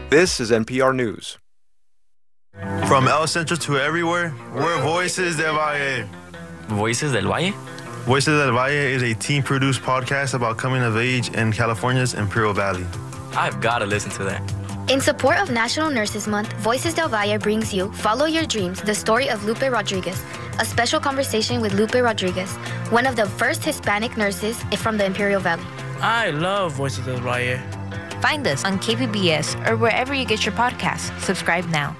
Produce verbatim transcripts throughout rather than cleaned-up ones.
This is N P R News. From El Centro to everywhere, we're Voices del Valle. Voices del Valle? Voices del Valle is a team-produced podcast about coming of age in California's Imperial Valley. I've got to listen to that. In support of National Nurses Month, Voices del Valle brings you Follow Your Dreams, the story of Lupe Rodriguez, a special conversation with Lupe Rodriguez, one of the first Hispanic nurses from the Imperial Valley. I love Voices del Valle. Find us on K P B S or wherever you get your podcasts. Subscribe now.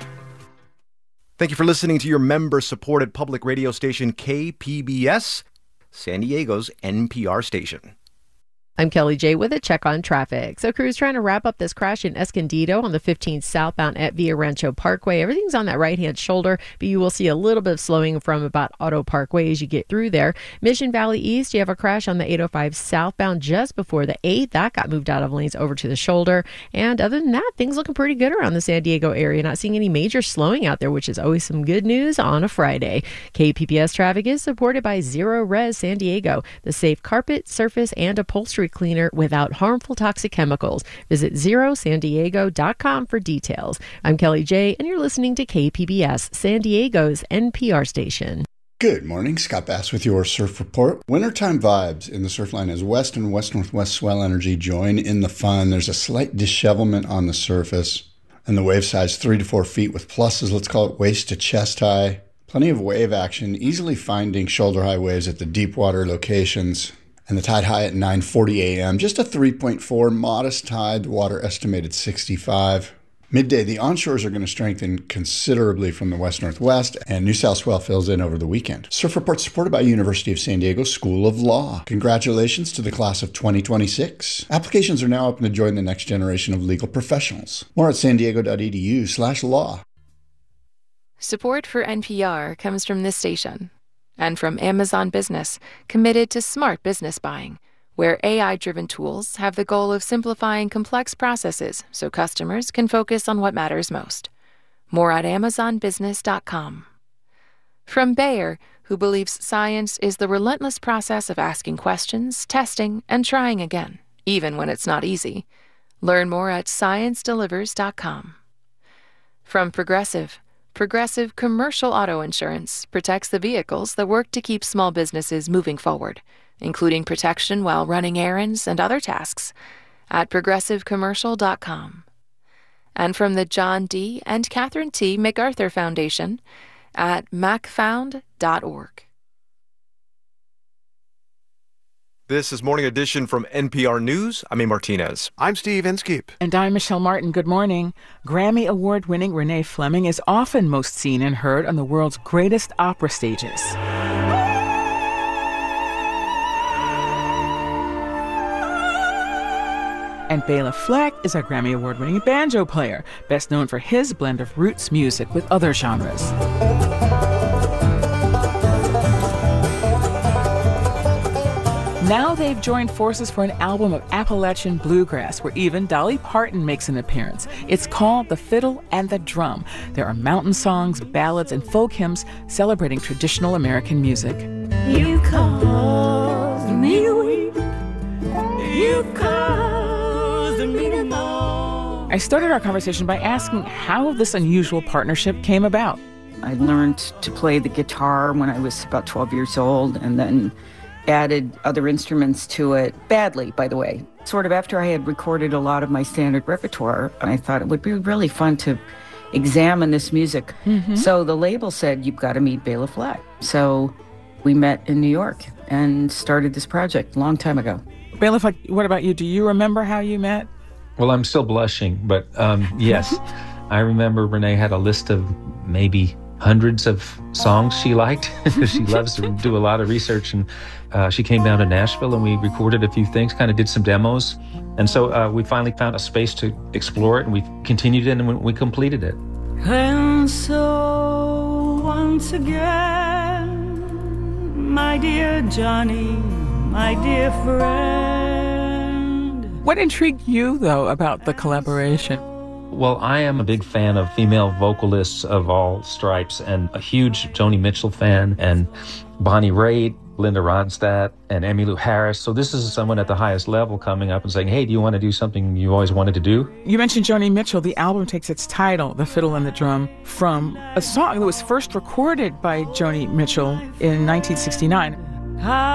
Thank you for listening to your member-supported public radio station, K P B S, San Diego's N P R station. I'm Kelly J with a check on traffic. So crews trying to wrap up this crash in Escondido on the fifteenth southbound at Villa Rancho Parkway. Everything's on that right-hand shoulder, but you will see a little bit of slowing from about Auto Parkway as you get through there. Mission Valley East, you have a crash on the eight oh five southbound just before the eighth. That got moved out of lanes over to the shoulder. And other than that, things looking pretty good around the San Diego area. Not seeing any major slowing out there, which is always some good news on a Friday. K P B S traffic is supported by Zero Res San Diego, the safe carpet, surface, and upholstery cleaner without harmful toxic chemicals. Visit zero san diego dot com for details. I'm Kelly J, and you're listening to K P B S, San Diego's N P R station. Good morning, Scott Bass with your surf report. Wintertime vibes in the surf line as west and west-northwest swell energy join in the fun. There's a slight dishevelment on the surface, and the wave size three to four feet with pluses, let's call it waist to chest high. Plenty of wave action, easily finding shoulder high waves at the deep water locations. And the tide high at nine forty a.m. Just a three point four, modest tide, the water estimated sixty-five. Midday, the onshores are going to strengthen considerably from the west-northwest, and New South swell fills in over the weekend. Surf Report supported by University of San Diego School of Law. Congratulations to the class of twenty twenty-six. Applications are now open to join the next generation of legal professionals. More at san diego dot e d u slash law. Support for N P R comes from this station. And from Amazon Business, committed to smart business buying, where A I-driven tools have the goal of simplifying complex processes so customers can focus on what matters most. More at amazon business dot com. From Bayer, who believes science is the relentless process of asking questions, testing, and trying again, even when it's not easy. Learn more at science delivers dot com. From Progressive, Progressive Commercial Auto Insurance protects the vehicles that work to keep small businesses moving forward, including protection while running errands and other tasks, at progressive commercial dot com. And from the John D. and Catherine T. MacArthur Foundation at mac found dot org. This is Morning Edition from N P R News. I'm A. Martinez. I'm Steve Inskeep. And I'm Michelle Martin. Good morning. Grammy Award-winning Renee Fleming is often most seen and heard on the world's greatest opera stages. And Bela Fleck is a Grammy Award-winning banjo player, best known for his blend of roots music with other genres. Now they've joined forces for an album of Appalachian bluegrass, where even Dolly Parton makes an appearance. It's called The Fiddle and the Drum. There are mountain songs, ballads, and folk hymns celebrating traditional American music. You caused me to weep. You caused me to mourn. I started our conversation by asking how this unusual partnership came about. I learned to play the guitar when I was about twelve years old, and then added other instruments to it, badly, by the way. Sort of after I had recorded a lot of my standard repertoire, I thought it would be really fun to examine this music. Mm-hmm. So the label said, you've got to meet Bela Fleck. So we met in New York and started this project a long time ago. Bela Fleck, what about you? Do you remember how you met? Well, I'm still blushing, but um, yes. I remember Renee had a list of maybe hundreds of songs she liked because she loves to do a lot of research, and uh, she came down to Nashville and we recorded a few things, kind of did some demos, and so uh, we finally found a space to explore it, and we continued it and we completed it. And so once again, my dear Johnny, my dear friend. What intrigued you, though, about the collaboration? Well, I am a big fan of female vocalists of all stripes and a huge Joni Mitchell fan and Bonnie Raitt, Linda Ronstadt and Emmylou Harris. So this is someone at the highest level coming up and saying, hey, do you want to do something you always wanted to do? You mentioned Joni Mitchell. The album takes its title, The Fiddle and the Drum, from a song that was first recorded by Joni Mitchell in nineteen sixty-nine.